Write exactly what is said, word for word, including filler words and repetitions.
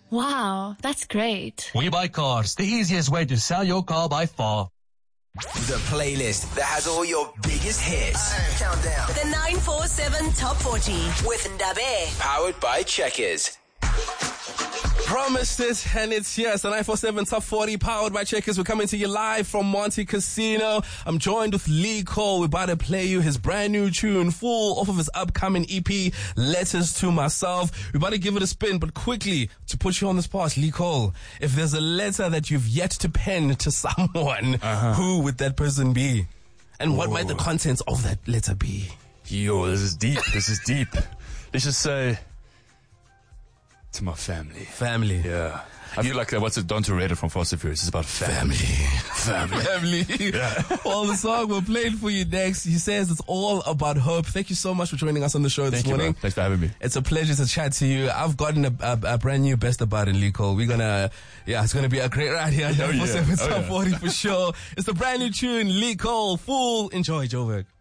Wow, that's great. We Buy Cars, the easiest way to sell your car by far. The playlist that has all your biggest hits. Uh, countdown. The nine four seven Top forty with Ndabe. Powered by Checkers. Promised it, and it's here. It's the nine four seven Top forty, powered by Checkers. We're coming to you live from Monte Casino. I'm joined with Lee Cole. We're about to play you his brand new tune, full off of his upcoming E P, Letters to Myself. We're about to give it a spin, but quickly, to put you on the spot, Lee Cole, if there's a letter that you've yet to pen to someone, uh-huh. who would that person be? And what Ooh. might the contents of that letter be? Yo, this is deep. This is deep. Let's just say... to my family. Family. Yeah. I feel like uh, what's it, Don Toretto from Fast and Furious. It's about family. Family. Family. Yeah. Well, the song we're playing for you next, he says it's all about hope. Thank you so much for joining us on the show this Thank you, morning. Bro. Thanks for having me. It's a pleasure to chat to you. I've gotten a, a, a brand new Best About in Lee Cole. We're gonna, yeah, it's gonna be a great ride here. Oh, yeah. Top oh, forty yeah. for sure. It's the brand new tune, Lee Cole. Full. Enjoy, Joburg.